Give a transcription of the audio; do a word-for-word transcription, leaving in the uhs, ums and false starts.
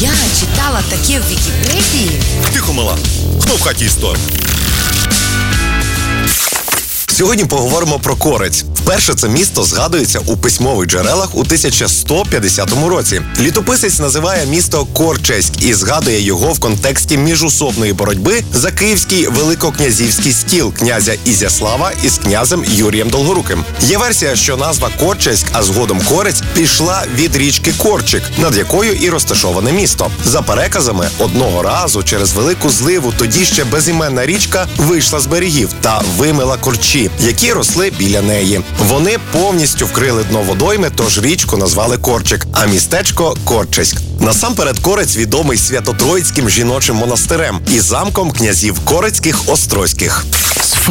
Я читала таке в Вікіпедії. Тихо, мала. Хто в хаті історик? Сьогодні поговоримо про Корець. Вперше це місто згадується у письмових джерелах у тисяча сто п'ятдесятому році. Літописець називає місто Корчеськ і згадує його в контексті міжусобної боротьби за київський великокнязівський стіл князя Ізяслава із князем Юрієм Долгоруким. Є версія, що назва Корчеськ, а згодом Корець, пішла від річки Корчик, над якою і розташоване місто. За переказами, одного разу через велику зливу тоді ще безіменна річка вийшла з берегів та вимила корчі, які росли біля неї. Вони повністю вкрили дно водойми, тож річку назвали Корчик, а містечко – Корчеськ. Насамперед Корець відомий Свято-Троїцьким жіночим монастирем і замком князів Корецьких Острозьких.